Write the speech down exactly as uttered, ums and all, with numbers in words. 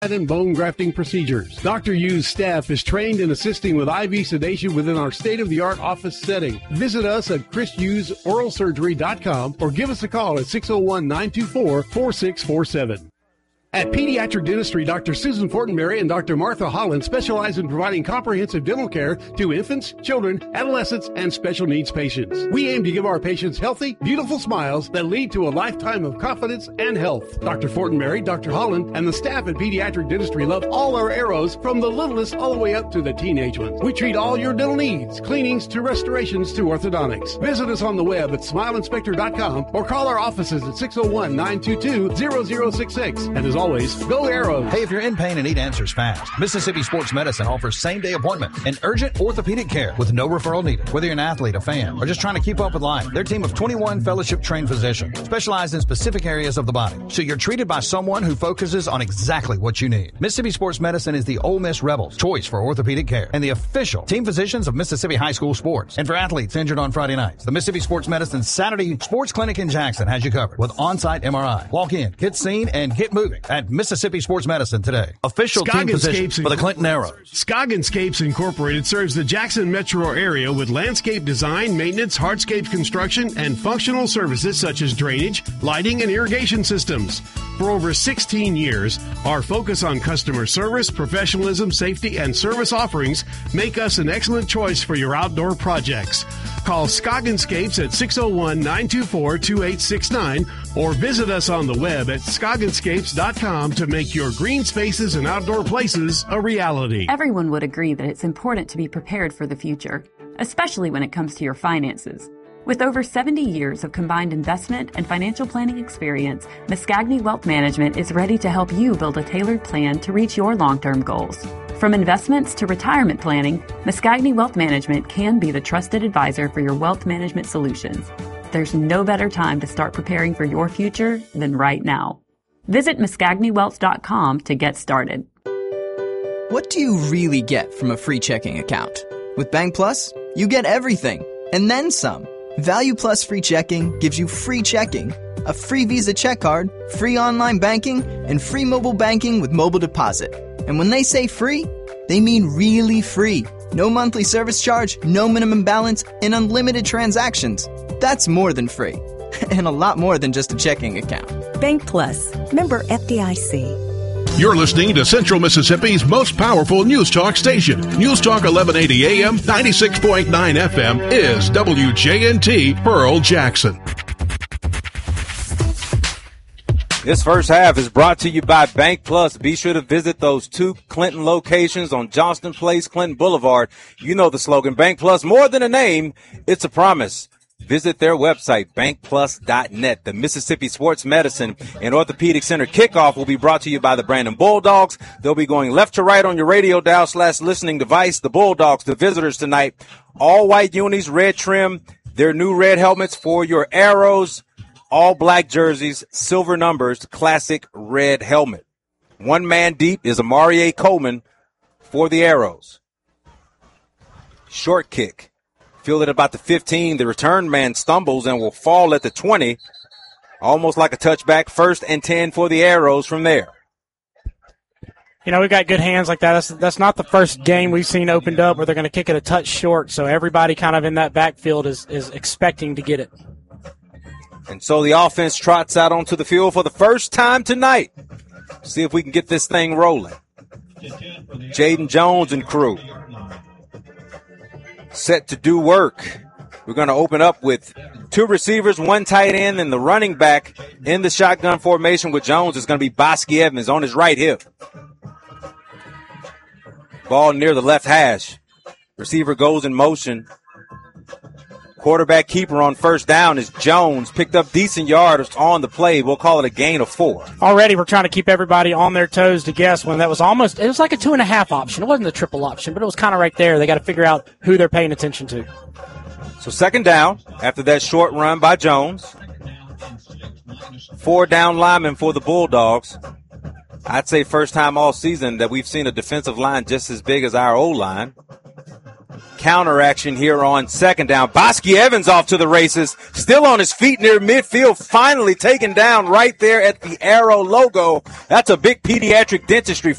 and bone grafting procedures. Doctor Yu's staff is trained in assisting with I V sedation within our state-of-the-art office setting. Visit us at chris hughes oral surgery dot com or give us a call at six oh one, nine two four, four six four seven. At Pediatric Dentistry, Doctor Susan Fortenberry and Doctor Martha Holland specialize in providing comprehensive dental care to infants, children, adolescents, and special needs patients. We aim to give our patients healthy, beautiful smiles that lead to a lifetime of confidence and health. Doctor Fortenberry, Doctor Holland, and the staff at Pediatric Dentistry love all our arrows from the littlest all the way up to the teenage ones. We treat all your dental needs, cleanings to restorations to orthodontics. Visit us on the web at smile inspector dot com or call our offices at six oh one, nine two two, zero zero six six. And as always, go Arrows. Hey, if you're in pain and need answers fast, Mississippi Sports Medicine offers same-day appointment and urgent orthopedic care with no referral needed. Whether you're an athlete, a fan, or just trying to keep up with life, their team of twenty-one fellowship-trained physicians specialize in specific areas of the body, so you're treated by someone who focuses on exactly what you need. Mississippi Sports Medicine is the Ole Miss Rebels' choice for orthopedic care and the official team physicians of Mississippi High School sports. And for athletes injured on Friday nights, the Mississippi Sports Medicine Saturday Sports Clinic in Jackson has you covered with on-site M R I. Walk in, get seen, and get moving at Mississippi Sports Medicine today. Official team physician for the Clinton Arrows. Scoggins Incorporated serves the Jackson metro area with landscape design, maintenance, hardscape construction, and functional services such as drainage, lighting, and irrigation systems. For over sixteen years, our focus on customer service, professionalism, safety, and service offerings make us an excellent choice for your outdoor projects. Call Scogginscapes at six oh one, nine two four, two eight six nine or visit us on the web at scogginscapes dot com to make your green spaces and outdoor places a reality. Everyone would agree that it's important to be prepared for the future, especially when it comes to your finances. With over seventy years of combined investment and financial planning experience, Muscagny Wealth Management is ready to help you build a tailored plan to reach your long-term goals. From investments to retirement planning, Muscagny Wealth Management can be the trusted advisor for your wealth management solutions. There's no better time to start preparing for your future than right now. Visit muscagny wealth dot com to get started. What do you really get from a free checking account? With Bank Plus, you get everything, and then some. Value Plus Free Checking gives you free checking, a free Visa check card, free online banking, and free mobile banking with mobile deposit. And when they say free, they mean really free. No monthly service charge, no minimum balance, and unlimited transactions. That's more than free. And a lot more than just a checking account. Bank Plus. Member F D I C. You're listening to Central Mississippi's most powerful news talk station. News Talk eleven eighty A M, ninety-six point nine F M is W J N T Pearl Jackson. This first half is brought to you by Bank Plus. Be sure to visit those two Clinton locations on Johnston Place, Clinton Boulevard. You know the slogan, Bank Plus, more than a name, it's a promise. Visit their website, bank plus dot net. The Mississippi Sports Medicine and Orthopedic Center kickoff will be brought to you by the Brandon Bulldogs. They'll be going left to right on your radio dial slash listening device. The Bulldogs, the visitors tonight, all white unis, red trim, their new red helmets for your arrows, all black jerseys, silver numbers, classic red helmet. One man deep is Amari A. Coleman for the Arrows. Short kick. Fielded about the fifteen. The return man stumbles and will fall at the twenty. Almost like a touchback. First and ten for the Arrows from there. You know, we got good hands like that. That's, that's not the first game we've seen opened up where they're going to kick it a touch short. So everybody kind of in that backfield is, is expecting to get it. And so the offense trots out onto the field for the first time tonight. See if we can get this thing rolling. Jaden Jones and crew set to do work. We're going to open up with two receivers, one tight end, and the running back in the shotgun formation with Jones is going to be Bosky Evans on his right hip. Ball near the left hash. Receiver goes in motion. Quarterback keeper on first down is Jones. Picked up decent yards on the play. We'll call it a gain of four. Already we're trying to keep everybody on their toes to guess when that was almost, it was like a two and a half option. It wasn't a triple option, but it was kind of right there. They got to figure out who they're paying attention to. So second down after that short run by Jones. Four down linemen for the Bulldogs. I'd say first time all season that we've seen a defensive line just as big as our O-line. Counter action here on second down. Bosky Evans off to the races, still on his feet near midfield, finally taken down right there at the Arrow logo. That's a big pediatric dentistry